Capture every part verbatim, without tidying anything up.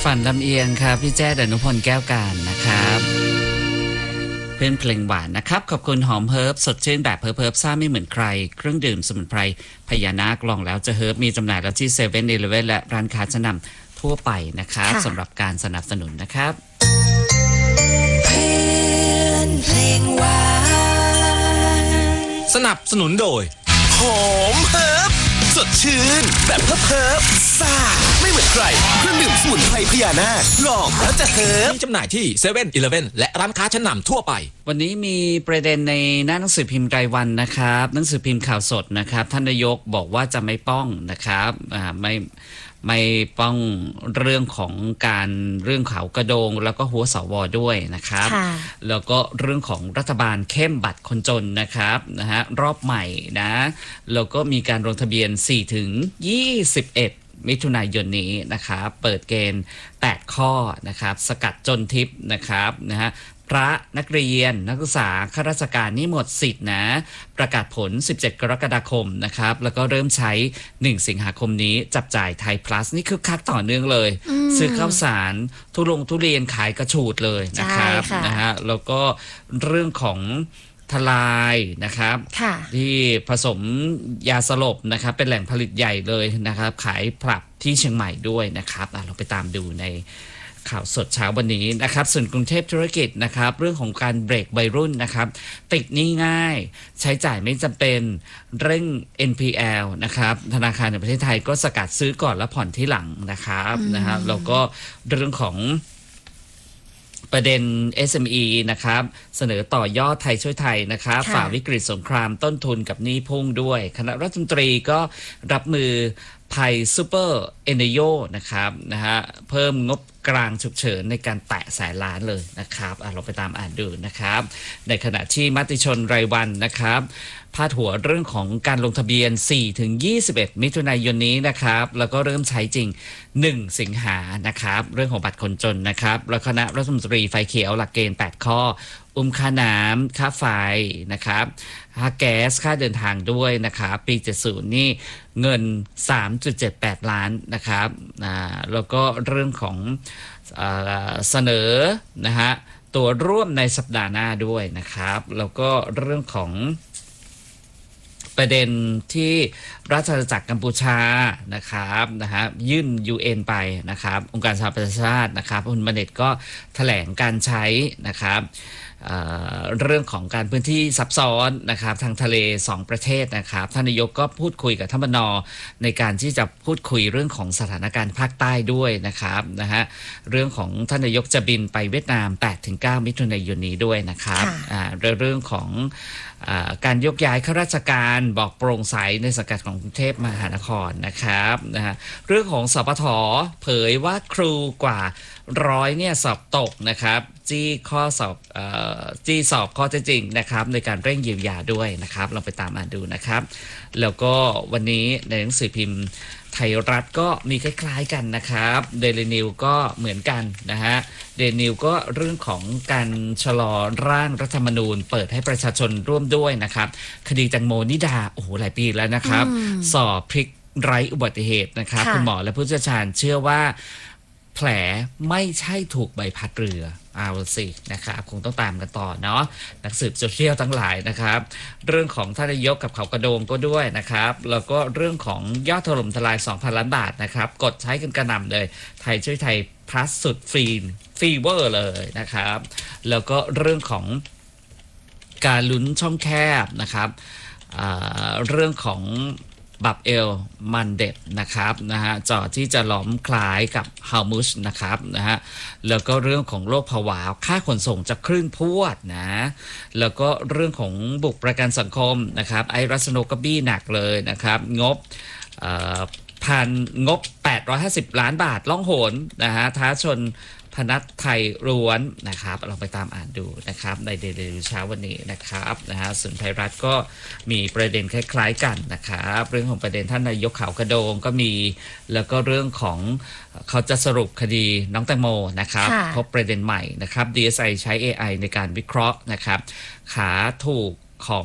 ฝันลำเอียงครับพี่แจ้ดนุพลแก้วการนะครับเพื่อนเพลงหวานนะครับขอบคุณหอมเฮิร์บสดชื่นแบบเฮิร์บเฮิร์บซ่าไม่เหมือนใครเครื่องดื่มสมุนไพรพญานาคลองแล้วจะเฮิร์บมีจำหน่ายแล้วที่เซเว่นอีเลฟเว่นและร้านค้าชั้นนำทั่วไปนะครับสำหรับการสนับสนุนนะครับเพื่อนเพลงหวานสนับสนุนโดยหอมเฮิร์บสดชื่นแบบเฮิร์บเฮิร์บซ่าไม่เหมือนใครเครื่องดื่มสมุนไพรพญานาคลองแล้วจะเฮิร์บมีจำหน่ายที่เซเว่นอีเลฟเว่นและร้านค้าชั้นนำทั่วไปวันนี้มีประเด็นในหน้าหนังสือพิมพ์รายวันนะครับหนังสือพิมพ์ข่าวสดนะครับท่านนายกบอกว่าจะไม่ป้องนะครับอ่าไม่ไม่ป้องเรื่องของการเรื่องเขากระโดงแล้วก็หัวสวด้วยนะครับแล้วก็เรื่องของรัฐบาลเข้มบัตรคนจนนะครับนะฮะรอบใหม่นะแล้วก็มีการลงทะเบียน สี่ถึงยี่สิบเอ็ด มิถุนายนนี้นะครับเปิดเกณฑ์แปดข้อนะครับสกัดจนทิพย์นะครับนะฮะพระนักเรียนนักศึกษาข้าราชการนี่หมดสิทธิ์นะประกาศผลสิบเจ็ดกรกฎาคมนะครับแล้วก็เริ่มใช้หนึ่งสิงหาคมนี้จับจ่ายไทย plus นี่คือคักต่อเนื่องเลยซื้อข้าวสารทุลงทุเรียนขายกระฉูดเลยนะครับนะฮะแล้วก็เรื่องของทลายนะครับที่ผสมยาสลบนะครับเป็นแหล่งผลิตใหญ่เลยนะครับขายปรับที่เชียงใหม่ด้วยนะครับเราไปตามดูในข่าวสดเช้าวันนี้นะครับส่วนกรุงเทพธุรกิจนะครับเรื่องของการเบรกวัยรุ่นนะครับติดหนี้ง่ายใช้จ่ายไม่จำเป็นเร่ง เอ็น พี แอล นะครับธนาคารในประเทศไทยก็สกัดซื้อก่อนแล้วผ่อนที่หลังนะครับนะฮะแล้วก็เรื่องของประเด็น เอส เอ็ม อี นะครับเสนอต่อยอดไทยช่วยไทยนะครับฝ่าวิกฤตสงครามต้นทุนกับหนี้พุ่งด้วยคณะรัฐมนตรีก็รับมือภัยซูเปอร์เอเนโยนะครับนะฮะเพิ่มงบกลางฉุกเฉินในการแตะแสนล้านเลยนะครับเราไปตามอ่านดูนะครับในขณะที่มติชนรายวันนะครับพาดหัวเรื่องของการลงทะเบียน สี่ถึงยี่สิบเอ็ด มิถุนายนนี้นะครับแล้วก็เริ่มใช้จริงหนึ่งสิงหานะครับเรื่องของบัตรคนจนนะครับแล้วคณะรัฐมนตรีไฟเขียวหลักเกณฑ์แปดข้ออุ้มค่าน้ำค่าไฟนะครับค่าแก๊สค่าเดินทางด้วยนะครับปีเจ็ดสิบนี่เงิน สามจุดเจ็ดแปด ล้านนะครับอ่าแล้วก็เรื่องของอ่าเสนอนะฮะตัวร่วมในสัปดาห์หน้าด้วยนะครับแล้วก็เรื่องของประเด็นที่ราชอาณาจักรกัมพูชานะครับนะฮะยื่น ยู เอ็น ไปนะครับองค์การสหประชาชาตินะครับคุณมาเน็ตก็แถลงการใช้นะครับเอ่อเรื่องของการพื้นที่ซับซ้อนนะครับทางทะเลสองประเทศนะครับท่านนายกก็พูดคุยกับท่านบน.ในการที่จะพูดคุยเรื่องของสถานการณ์ภาคใต้ด้วยนะครับนะฮะเรื่องของท่านนายกจะบินไปเวียดนาม แปดถึงเก้า มิถุนายนนี้ด้วยนะครับอ่าเรื่องของการยกย้ายข้าราชการบอกโปร่งใสในสังกัดของกรุงเทพมหานครนะครับนะฮะเรื่องของสปท.เผยว่าครูกว่าร้อยเนี่ยสอบตกนะครับจี้ข้อสอบเอ่อจี้สอบข้อเท็จจริงนะครับในการเร่งเยียวยาด้วยนะครับเราไปตามอ่านดูนะครับแล้วก็วันนี้ในหนังสือพิมพ์ไทยรัฐก็มีคล้ายๆกันนะครับเดลินิวก็เหมือนกันนะฮะเดลินิวก็เรื่องของการชะลอร่างรัฐธรรมนูญเปิดให้ประชาชนร่วมด้วยนะครับคดีแตงโมนิดาโอ้โหหลายปีแล้วนะครับสอบพลิกไร้อุบัติเหตุนะครับคุณหมอและผู้เชี่ยวชาญเชื่อว่าแผลไม่ใช่ถูกใบพัดเรือเอาสินะครับคงต้องตามกันต่อเนาะนักสืบโซเชียลทั้งหลายนะครับเรื่องของท่านนายกกับเขากระโดงก็ด้วยนะครับแล้วก็เรื่องของยอดถล่มทลาย สองพัน ล้านบาทนะครับกดใช้กันกระหน่ำเลยไทยช่วยไทยพลัสสุดฟรีฟีเวอร์เลยนะครับแล้วก็เรื่องของการลุ้นช่องแคบนะครับเรื่องของบับเอลมันเด็ดนะครับนะฮะจอที่จะล้อมคล้ายกับฮามุชนะครับนะฮะแล้วก็เรื่องของโรคผวาค่าขนส่งจะครึ่งพวดนะแล้วก็เรื่องของบุกประกันสังคมนะครับไอรัสโนกบี้หนักเลยนะครับงบพันงบแปดร้อยห้าสิบล้านบาทล่องหนนะฮะท้าชนพนัสไทยล้วนนะครับเราไปตามอ่านดูนะครับในเดลินิวเช้าวันนี้นะครับนะฮะส่วนไทยรัฐก็มีประเด็นคล้ายๆกันนะครับเรื่องของประเด็นท่านนายกเขากระโดงก็มีแล้วก็เรื่องของเขาจะสรุปคดีน้องแตงโมนะครับพบประเด็นใหม่นะครับ ดี เอส ไอ ใช้ เอ ไอ ในการวิเคราะห์นะครับขาถูกของ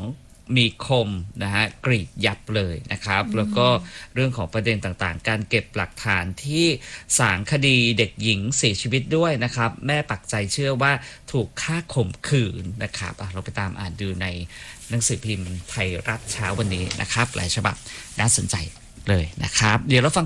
มีคมนะฮะกรีดยับเลยนะครับแล้วก็เรื่องของประเด็นต่างๆการเก็บหลักฐานที่สางคดีเด็กหญิงเสียชีวิตด้วยนะครับแม่ปักใจเชื่อว่าถูกฆ่าข่มขืนนะครับเราไปตามอ่านดูในหนังสือพิมพ์ไทยรัฐเช้าวันนี้นะครับหลายฉบับน่าสนใจเลยนะครับเดี๋ยวเราฟัง